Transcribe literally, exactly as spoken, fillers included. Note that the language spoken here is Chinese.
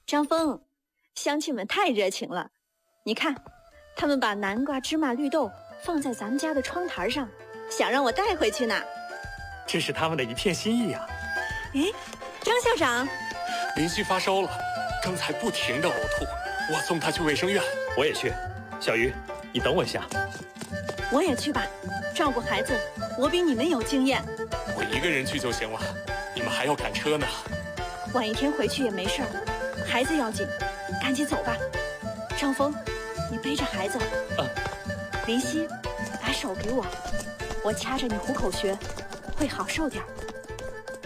张峰，乡亲们太热情了，你看，他们把南瓜、芝麻、绿豆放在咱们家的窗台上，想让我带回去呢。 这是他们的一片心意啊。 哎，张校长， 林夕发烧了，刚才不停的呕吐，我送他去卫生院。 我也去。小鱼，你等我一下。 我也去吧，照顾孩子，我比你们有经验。 我一个人去就行了，你们还要赶车呢。 晚一天回去也没事儿，孩子要紧，赶紧走吧。张峰，你背着孩子。 嗯。 林夕，把手给我，我掐着你虎口穴，会好受点儿。